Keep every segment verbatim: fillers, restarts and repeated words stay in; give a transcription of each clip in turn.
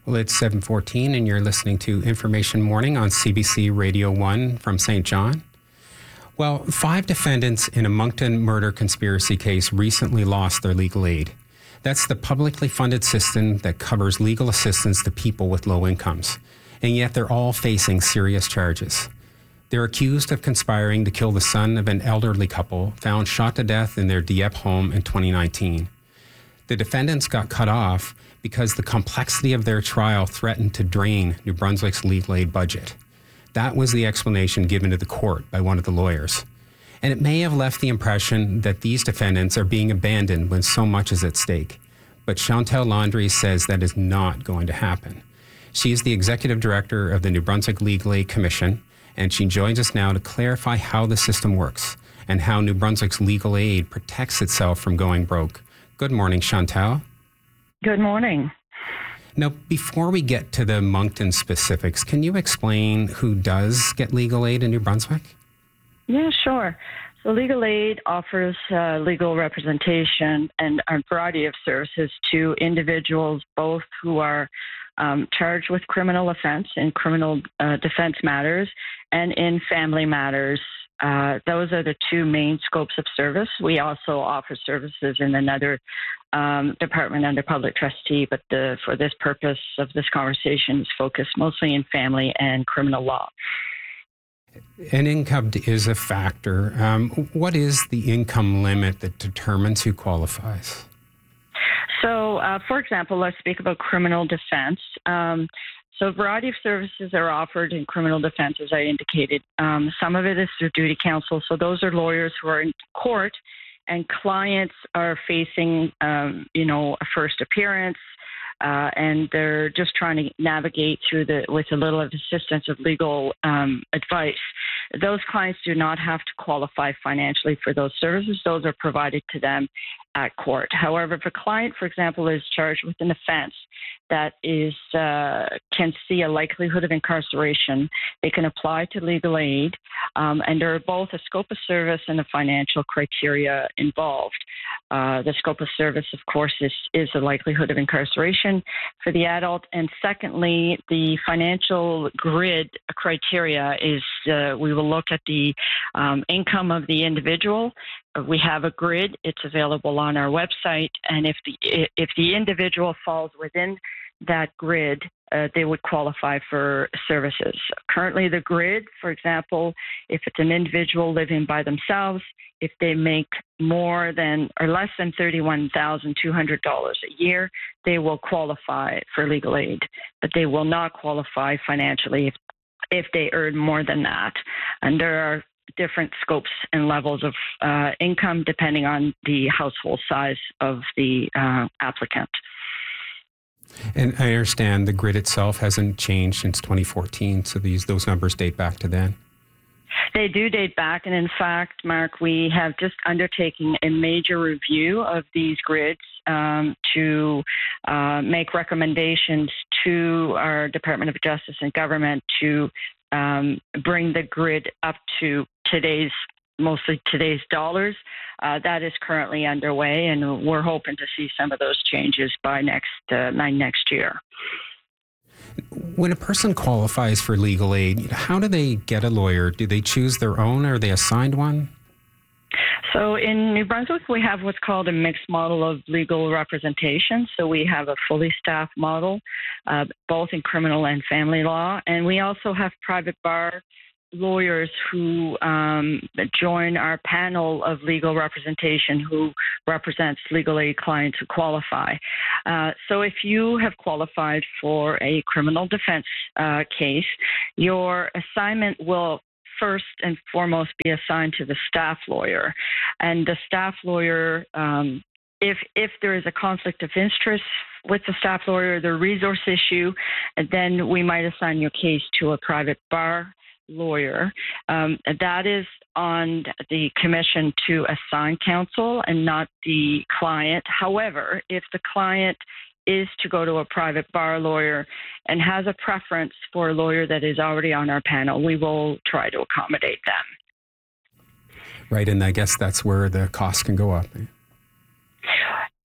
Well, it's seven fourteen and you're listening to Information Morning on C B C Radio one from Saint John. Well, five defendants in a Moncton murder conspiracy case recently lost their legal aid. That's the publicly funded system that covers legal assistance to people with low incomes. And yet they're all facing serious charges. They're accused of conspiring to kill the son of an elderly couple found shot to death in their Dieppe home in twenty nineteen. The defendants got cut off because the complexity of their trial threatened to drain New Brunswick's legal aid budget. That was the explanation given to the court by one of the lawyers. And it may have left the impression that these defendants are being abandoned when so much is at stake. But Chantal Landry says that is not going to happen. She is the executive director of the New Brunswick Legal Aid Commission, and she joins us now to clarify how the system works and how New Brunswick's legal aid protects itself from going broke. Good morning, Chantal. Good morning. Now, before we get to the Moncton specifics, can you explain who does get legal aid in New Brunswick? Yeah, sure. So legal aid offers uh, legal representation and a variety of services to individuals, both who are um, charged with criminal offense in criminal uh, defense matters and in family matters. Uh, those are the two main scopes of service. We also offer services in another um, department under public trustee, but the, for this purpose of this conversation is focused mostly in family and criminal law. And income is a factor. Um, what is the income limit that determines who qualifies? So, uh, for example, let's speak about criminal defense. Um, So a variety of services are offered in criminal defense, as I indicated. Um, some of it is through duty counsel. So those are lawyers who are in court and clients are facing, um, you know, a first appearance, uh, and they're just trying to navigate through the with a little of assistance of legal um, advice. Those clients do not have to qualify financially for those services. Those are provided to them at court. However, if a client, for example, is charged with an offense that is uh, can see a likelihood of incarceration, they can apply to legal aid, um, and there are both a scope of service and a financial criteria involved. Uh, the scope of service, of course, is, is the likelihood of incarceration for the adult, and secondly, the financial grid criteria is uh, we will look at the um, income of the individual. We have a grid. It's available on our website, and if the if the individual falls within that grid, uh, they would qualify for services. Currently, the grid, for example, if it's an individual living by themselves, if they make more than or less than thirty-one thousand two hundred dollars a year, they will qualify for legal aid, but they will not qualify financially if, if they earn more than that. And there are different scopes and levels of uh, income depending on the household size of the uh, applicant. And I understand the grid itself hasn't changed since twenty fourteen, so these those numbers date back to then. They do date back, and in fact, Mark, we have just undertaken a major review of these grids um, to uh, make recommendations to our Department of Justice and Government to um, bring the grid up to today's, mostly today's dollars. Uh, that is currently underway, and we're hoping to see some of those changes by next uh, by next year. When a person qualifies for legal aid, how do they get a lawyer? Do they choose their own, or are they assigned one? So in New Brunswick, we have what's called a mixed model of legal representation. So we have a fully staffed model, uh, both in criminal and family law. And we also have private bar lawyers who um, join our panel of legal representation who represents legal aid clients who qualify. Uh, so if you have qualified for a criminal defense uh, case, your assignment will first and foremost be assigned to the staff lawyer. And the staff lawyer, um, if if there is a conflict of interest with the staff lawyer, the resource issue, then we might assign your case to a private bar lawyer. Um, that is on the commission to assign counsel and not the client. However, if the client is to go to a private bar lawyer and has a preference for a lawyer that is already on our panel, we will try to accommodate them. Right, and I guess that's where the cost can go up.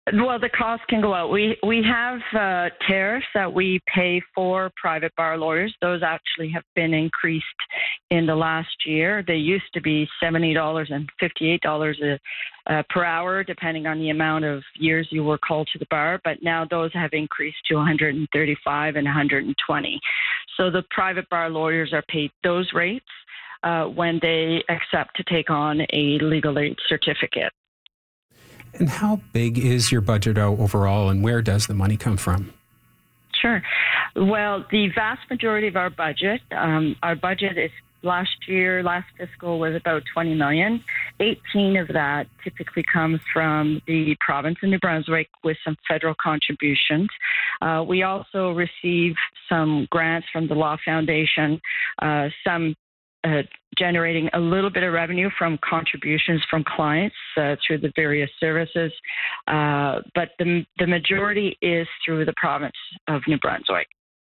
Well, the cost can go out. We we have uh, tariffs that we pay for private bar lawyers. Those actually have been increased in the last year. They used to be seventy dollars and fifty-eight dollars uh, per hour, depending on the amount of years you were called to the bar. But now those have increased to one hundred thirty-five and one hundred twenty. So the private bar lawyers are paid those rates uh, when they accept to take on a legal aid certificate. And how big is your budget overall, and where does the money come from? Sure. Well, the vast majority of our budget, um, our budget is last year, last fiscal was about twenty million dollars. eighteen of that typically comes from the province of New Brunswick with some federal contributions. Uh, we also receive some grants from the Law Foundation, uh, some Uh, generating a little bit of revenue from contributions from clients uh, through the various services, uh, but the the majority is through the province of New Brunswick.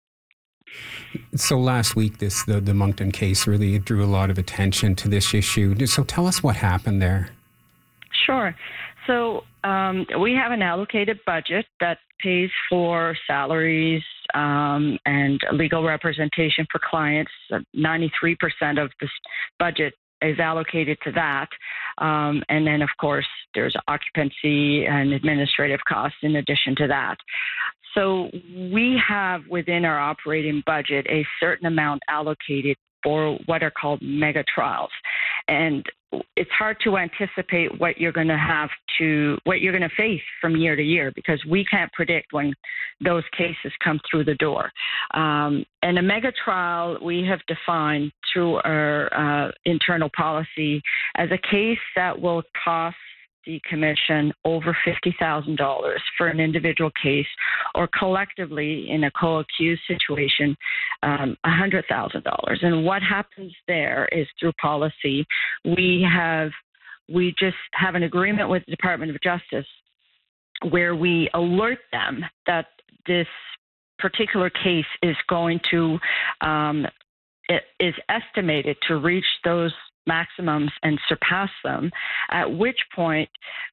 So last week, this the, the Moncton case really drew a lot of attention to this issue. So tell us what happened there. Sure. So um, we have an allocated budget that pays for salaries um, and legal representation for clients. ninety-three percent of this budget is allocated to that. Um, and then, of course, there's occupancy and administrative costs in addition to that. So we have within our operating budget a certain amount allocated for what are called mega trials. And it's hard to anticipate what you're going to have to, what you're going to face from year to year, because we can't predict when those cases come through the door. Um, and a mega trial we have defined through our uh, internal policy as a case that will cost the commission over fifty thousand dollars for an individual case, or collectively in a co-accused situation, um, one hundred thousand dollars. And what happens there is through policy, we have we just have an agreement with the Department of Justice where we alert them that this particular case is going to, um, it is estimated to reach those maximums and surpass them, at which point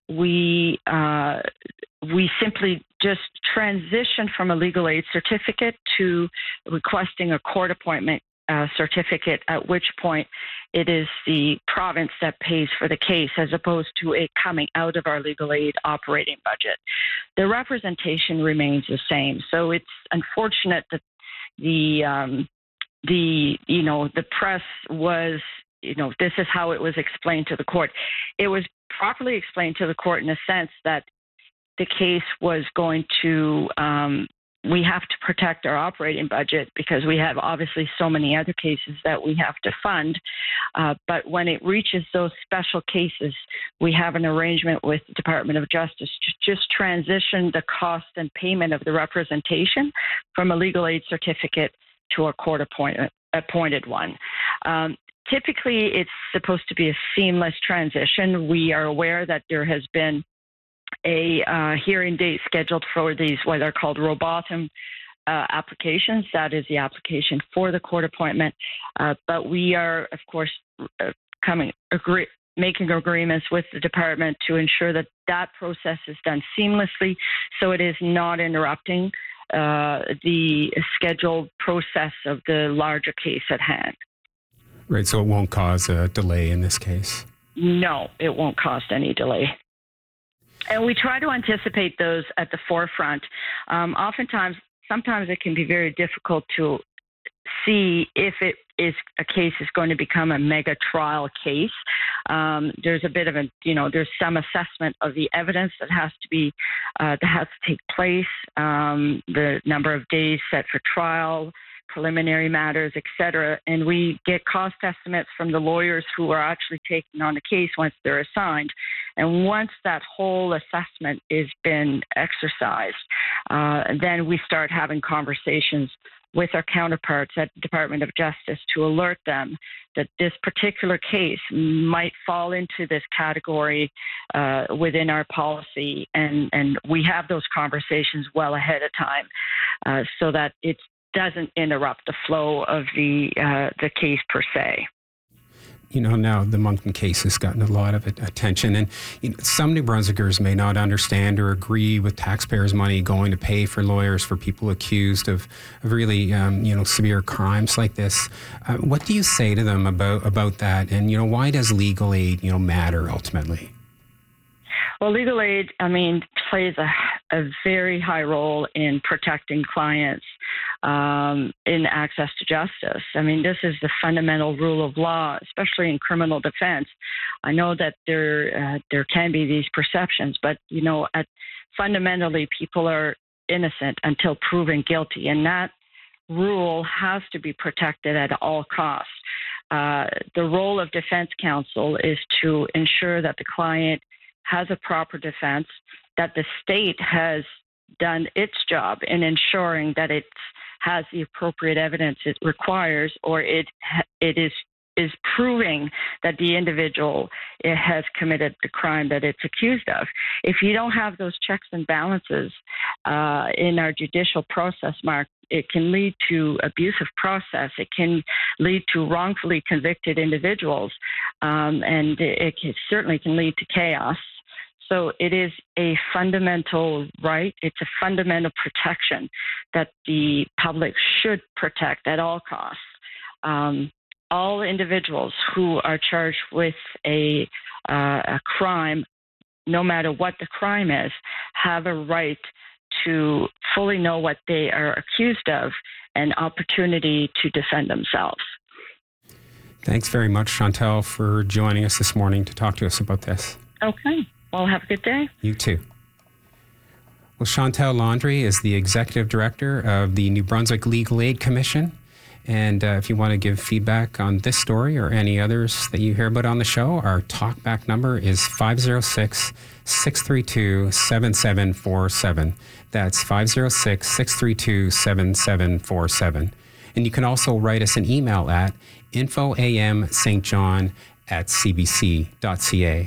we uh, we simply just transition from a legal aid certificate to requesting a court appointment uh, certificate, at which point it is the province that pays for the case as opposed to it coming out of our legal aid operating budget. The representation remains the same. So it's unfortunate that the um, the you know the press was you know, this is how it was explained to the court. It was properly explained to the court in a sense that the case was going to, um, we have to protect our operating budget because we have obviously so many other cases that we have to fund. Uh, but when it reaches those special cases, we have an arrangement with the Department of Justice to just transition the cost and payment of the representation from a legal aid certificate to a court appointed, appointed one. Um, Typically, it's supposed to be a seamless transition. We are aware that there has been a uh, hearing date scheduled for these, what are called Robotham uh, applications. That is the application for the court appointment. Uh, but we are, of course, uh, coming agree, making agreements with the department to ensure that that process is done seamlessly, so it is not interrupting uh, the scheduled process of the larger case at hand. Right, so it won't cause a delay in this case? No, it won't cause any delay. And we try to anticipate those at the forefront. Um, oftentimes, sometimes it can be very difficult to see if it is a case is going to become a mega trial case. Um, there's a bit of a, you know, there's some assessment of the evidence that has to be, uh, that has to take place, um, the number of days set for trial, preliminary matters, et cetera. And we get cost estimates from the lawyers who are actually taking on the case once they're assigned. And once that whole assessment has been exercised, uh, then we start having conversations with our counterparts at the Department of Justice to alert them that this particular case might fall into this category uh, within our policy. And, and we have those conversations well ahead of time uh, so that it doesn't interrupt the flow of the uh, the case per se. you know, now the Moncton case has gotten a lot of attention, and you know, some New Brunswickers may not understand or agree with taxpayers' money going to pay for lawyers for people accused of, of really, um, you know, severe crimes like this. Uh, what do you say to them about about that? And you know, why does legal aid, you know, matter ultimately? Well, legal aid, I mean, plays a, a very high role in protecting clients um, in access to justice. I mean, this is the fundamental rule of law, especially in criminal defense. I know that there uh, there can be these perceptions, but you know, at, fundamentally, people are innocent until proven guilty, and that rule has to be protected at all costs. Uh, the role of defense counsel is to ensure that the client has a proper defense, that the state has done its job in ensuring that it has the appropriate evidence it requires, or it it is is proving that the individual has committed the crime that it's accused of. If you don't have those checks and balances uh, in our judicial process, Mark, it can lead to abusive process. It can lead to wrongfully convicted individuals, um, and it can, certainly can lead to chaos. So it is a fundamental right. It's a fundamental protection that the public should protect at all costs. Um, all individuals who are charged with a, uh, a crime, no matter what the crime is, have a right to fully know what they are accused of and opportunity to defend themselves. Thanks very much, Chantal, for joining us this morning to talk to us about this. Okay. Well, have a good day. You too. Well, Chantal Landry is the Executive Director of the New Brunswick Legal Aid Commission. And uh, if you want to give feedback on this story or any others that you hear about on the show, our talkback number is five oh six, six three two, seven seven four seven. That's five oh six, six three two, seven seven four seven. And you can also write us an email at infoamstjohn at cbc.ca.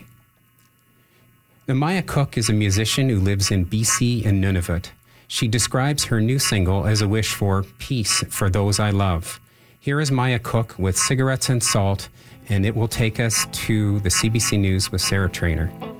Now, Maya Cook is a musician who lives in B C and Nunavut. She describes her new single as a wish for peace for those I love. Here is Maya Cook with Cigarettes and Salt, and it will take us to the C B C News with Sarah Trainer.